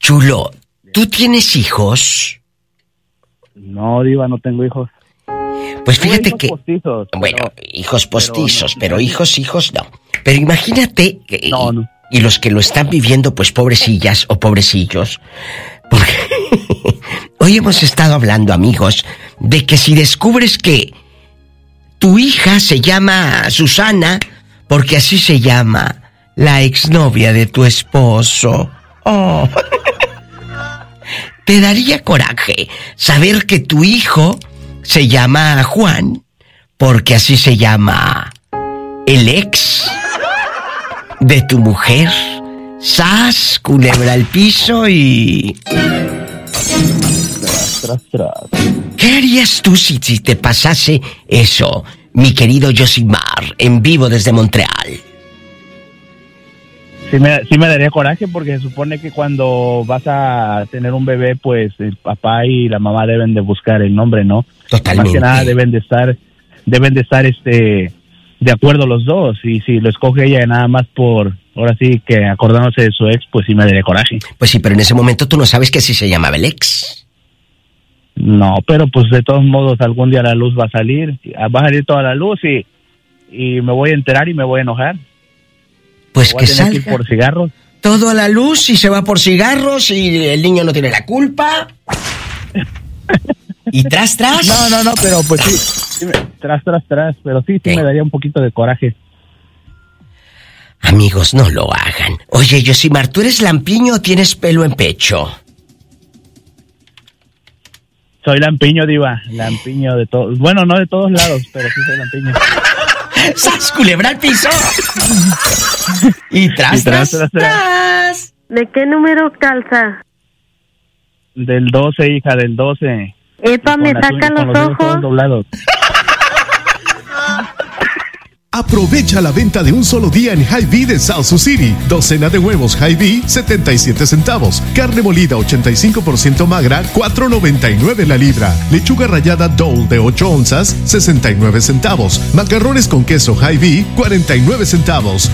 Chulo, ¿tú tienes hijos? No, Diva, no tengo hijos. Pues fíjate hijos que... postizos, bueno, hijos postizos, pero no. hijos no. Pero imagínate... No. Y los que lo están viviendo, pues pobrecillas o pobrecillos. Porque hoy hemos estado hablando, amigos, de que si descubres que tu hija se llama Susana, porque así se llama la exnovia de tu esposo. Oh. ¿Te daría coraje saber que tu hijo se llama Juan, porque así se llama el ex de tu mujer? ¡Sas! Culebra al piso y... Tras. ¿Qué harías tú si te pasase eso, mi querido Josimar, en vivo desde Montreal? Sí me daría coraje, porque se supone que cuando vas a tener un bebé, pues el papá y la mamá deben de buscar el nombre, ¿no? Totalmente. Más que nada deben de estar de acuerdo los dos, y si lo escoge ella nada más por, ahora sí, que acordándose de su ex, pues sí me daría coraje. Pues sí, pero en ese momento tú no sabes que así se llamaba el ex. No, pero pues de todos modos algún día la luz va a salir toda la luz, y me voy a enterar y me voy a enojar. Pues voy que a tener que salga ir por cigarros. todo a la luz y se va por cigarros y el niño no tiene la culpa. Y tras. No, pero pues sí tras, pero sí me daría un poquito de coraje. Amigos, no lo hagan. Oye, Josimar, ¿tú eres lampiño o tienes pelo en pecho? Soy lampiño, Diva, lampiño de todos. Bueno, no de todos lados, pero sí soy lampiño. ¡Sas, culebra al piso! Y tras. ¿De qué número calza? Del 12, hija, del 12. Epa, me saca los ojos. Doblados. Aprovecha la venta de un solo día en Hy-Vee de South Sioux City. Docena de huevos Hy-Vee, 77 centavos. Carne molida 85% magra, $4.99 la libra. Lechuga rallada Dole de 8 onzas, 69 centavos. Macarrones con queso Hy-Vee, 49 centavos.